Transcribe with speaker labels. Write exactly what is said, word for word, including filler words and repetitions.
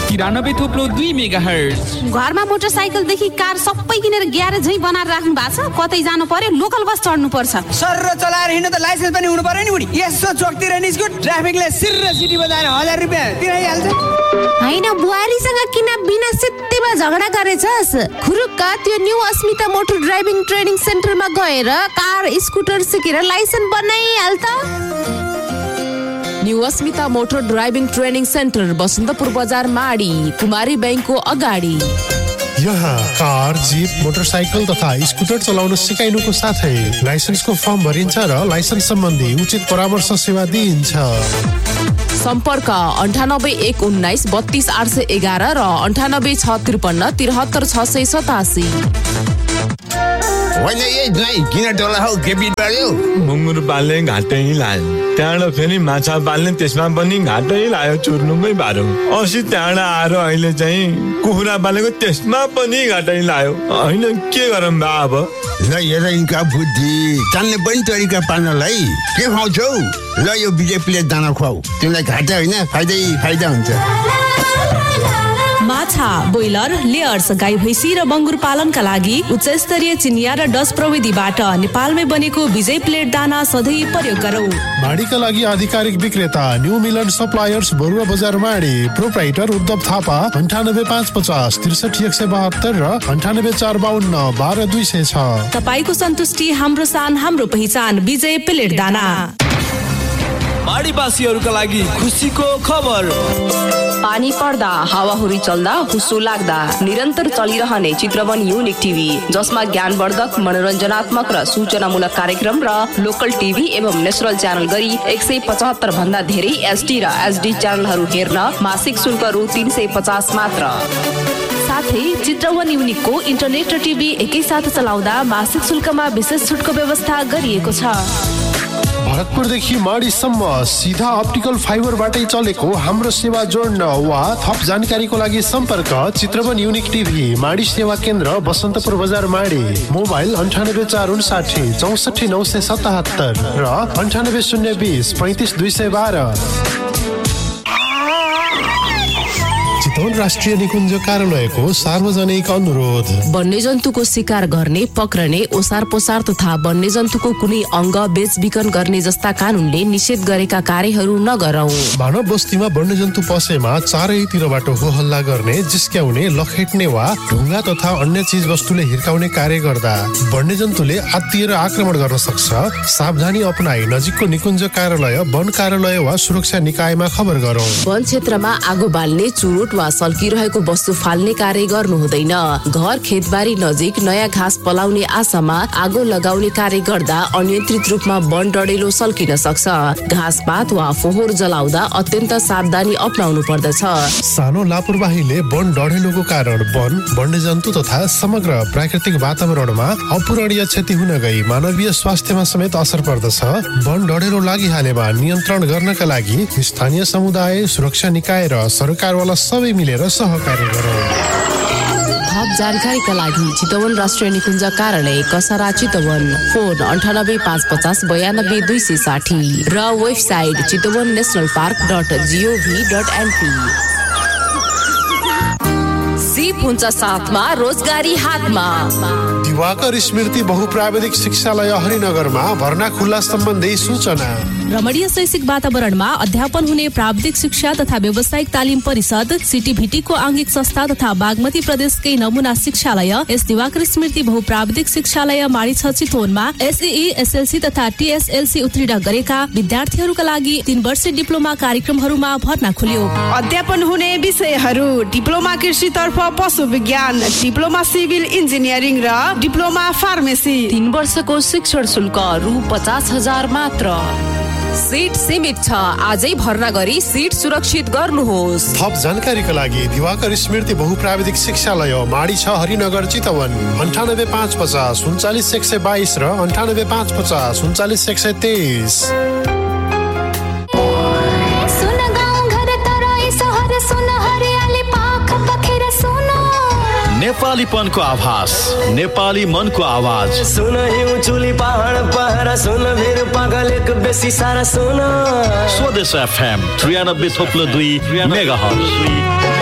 Speaker 1: तिरानब्बे थोप्लो दुई mega hertz.
Speaker 2: घरमा मोटरसाइकलदेखि कार सबै किनेर ग्यारेजै बनाएर राख्नु भएको छ, कतै जानु पर्यो लोकल बस चढ्नु पर्छ।
Speaker 3: सर चलाएर हिँड्नु त लाइसेन्स पनि हुनु पर्यो नि बुढी। यसो चोकतिर निस्क्यो ट्राफिकले सिर सिटी बजाएर हजार रुपियाँ तिराइहाल्छ।
Speaker 4: हैन बुहारीसँग किन बिना सित्तैमा झगडा गरेछस्? खुरुक्क त्यो न्यू अस्मिता मोटर ड्राइभिङ ट्रेनिङ सेन्टरमा गएर कार स्कुटर सिकेर लाइसेन्स बनाइहाल त।
Speaker 5: न्यू अस्मिता motor driving training centre Basantapur बजार माडी कुमारी बैंकको अगाडि।
Speaker 6: यहाँ कार, जीप, मोटरसाइकल तथा स्कुटर चलाउन सिकाइनुको साथै लाइसेन्सको फर्म भरिन्छ र लाइसेन्स सम्बन्धी उचित परामर्श सेवा दिइन्छ।
Speaker 5: सम्पर्क अन्ठानब्बे एक उन्नाइस बत्तीस आठ सय एघार र अन्ठानब्बे छ त्रिपन्न त्रिहत्तर छ सय सतासी।
Speaker 7: होइन यही दाइ किन डोला हौ के बिट पर्यो?
Speaker 8: मुङ्गुर पाल्ने घाटै लायो, त्यहाँबाट फेरि माछा पाल्ने त्यसमा पनि घाटै लायो, चुर्नुमै बाह्रो। अस्ति त्यहाँबाट आएर अहिले चाहिँ कुखुरा पालेको त्यसमा पनि घाटै लायो। होइन के गरौँ बा अब?
Speaker 7: ल हेर यिनका बुद्धि, जान्ने पनि तरिका पाल्नलाई के खुवाउँछौ? ल यो विजय प्लेट दाना खुवाऊ, तिमीलाई घाटा होइन फाइदै फाइदा हुन्छ।
Speaker 9: माछा, ब्रोइलर, लेयर्स, गाई भैँसी र बङ्गुर पालनका लागि उच्च स्तरीय चिनिया र डच प्रविधिबाट नेपालमै बनेको विजय प्लेट दाना सधैँ प्रयोग गरौँ।
Speaker 6: माडीका लागि आधिकारिक विक्रेता न्यू मिलन सप्लायर्स बरुवा बजार माडी। प्रोप्राइटर उद्धव थापा अन्ठानब्बे पाँच पचास त्रिसठी एक सय बहत्तर र अन्ठानब्बे चार बाहन्न बाह्र दुई सय छ।
Speaker 9: तपाईँको सन्तुष्टि हाम्रो सान हाम्रो पहिचान विजय प्लेट दाना।
Speaker 1: माडीवासीहरूका लागि खुसीको खबर।
Speaker 10: पानी पर्दा, हावाहुरी चल्दा, हुस्सो लाग्दा निरन्तर चलिरहने चित्रवन युनिक टिभी, जसमा ज्ञानवर्धक, मनोरञ्जनात्मक र सूचनामूलक कार्यक्रम र लोकल टिभी एवं नेसनल च्यानल गरी एक सय पचहत्तर भन्दा धेरै एसडी र एसडी च्यानलहरू हेर्न मासिक शुल्क रु तीन सय पचास मात्र। साथै चित्रवन युनिकको इन्टरनेट र टिभी एकैसाथ चलाउँदा मासिक शुल्कमा विशेष छुटको व्यवस्था गरिएको छ।
Speaker 6: भरतपुरदेखि माडीसम्म सिधा अप्टिकल फाइबरबाटै चलेको हाम्रो सेवा जोड्न वा थप जानकारीको लागि सम्पर्क चित्रवन युनिक टिभी, माडी सेवा केन्द्र, बसन्तपुर बजार माडी। मोबाइल अन्ठानब्बे चार उन्साठी चौसठी नौ सय सतहत्तर र अन्ठानब्बे शून्य बिस पैँतिस दुई सय बाह्र। चितवन राष्ट्रिय निकुञ्ज कार्यालयको सार्वजनिक अनुरोध।
Speaker 5: वन्यजन्तुको शिकार गर्ने, पक्रने, ओसार पोसार तथा वन्यजन्तुको कुनै अङ्ग बेचबिखन गर्ने जस्ता कानूनले निषेध गरेका कार्यहरू नगरौं।
Speaker 6: मानव बस्तीमा वन्यजन्तु पसेमा चारैतिरबाट हो हल्ला गर्ने, जिस्क्याउने, लखेट्ने वा ढुङ्गा तथा अन्य चीज वस्तुले हिर्काउने कार्य गर्दा वन्यजन्तुले आत्तिएर आक्रमण गर्न सक्छ। सावधानी अपनाई नजिकको निकुञ्ज कार्यालय, वन कार्यालय वा सुरक्षा निकायमा खबर गरौं।
Speaker 5: वन क्षेत्रमा आगो बाल्ने, चुरोट वा सल्किरहेको वस्तु फाल्ने कार्य गर्नु हुँदैन। घर खेतबारी नजिक नयाँ घाँस पलाउने आशामा आगो लगाउने कार्य गर्दा अनियन्त्रित रूपमा वन डढेलो सल्किन सक्छ। घाँस पात वा फोहोर जलाउँदा अत्यन्त सावधानी अपनाउनु पर्दछ।
Speaker 6: सानो लापरवाहीले वन डढेलोको कारण वन, वन्यजन्तु तथा समग्र प्राकृतिक वातावरणमा अपूरणीय क्षति हुन गई मानवीय स्वास्थ्यमा समेत असर पर्दछ। वन डढेलो लागिहालेमा नियन्त्रण गर्नका लागि स्थानीय समुदाय, सुरक्षा निकाय र सरकारवाला सबै मिलेर सहकार्य गरौँ।
Speaker 5: थप जानकारीका लागि चितवन राष्ट्रिय निकुञ्ज कार्यालय कसरा चितवन, फोन अन्ठानब्बे पाँच पचास बयानब्बे दुई सय साठी र website Chitwan national park dot जिओभी dot NP. सिप हुन्छ साथमा, रोजगारी हातमा।
Speaker 6: दिवाकर स्मृति बहुप्राविधिक शिक्षालय हरिनगरमा भर्ना खुल्ला सम्बन्धी सूचना।
Speaker 9: रमणीय शैक्षिक वातावरणमा अध्यापन हुने प्राविधिक शिक्षा तथा व्यावसायिक तालिम परिषद, सिटिभिटीको आंगिक संस्था तथा बागमती प्रदेशकै नमुना शिक्षालय यस दिवाकर स्मृति बहुप्राविधिक शिक्षालय माडी छ चितवनमा एसईई, एसएलसी तथा टीएसएलसी उत्तीर्ण गरेका विद्यार्थीहरूका लागि तीन वर्षीय डिप्लोमा कार्यक्रमहरूमा भर्ना खुल्यो।
Speaker 11: अध्यापन हुने विषयहरू डिप्लोमा कृषितर्फ पशु विज्ञान, डिप्लोमा सिभिल इन्जिनियरिङ र डिप्लोमा फार्मेसी।
Speaker 5: तीन वर्षको शिक्षण शुल्क रु पचास हजार मात्र। सीट सीमित छ, आजै भर्ना गरी सीट सुरक्षित गर्नुहोस्।
Speaker 6: थप जानकारीका लागि दिवाकर स्मृति बहुप्राविधिक शिक्षालय माडी छ हरिनगर चितवन अन्ठानब्बे पाँच पचास उन्चालिस एक सय बाइस र अन्ठानब्बे पाँच पचास उन्चालिस एक सय तेइस।
Speaker 12: नेपालीपनको आभास, नेपाली मनको आवाज।
Speaker 13: सुन हिउँ चुली पहाड पहरा, सुन भिर पागल एक बेसी सारा सुन।
Speaker 12: स्वदेश एफएम त्रियानब्बे थोप्लो दुई मेगा हर्ज।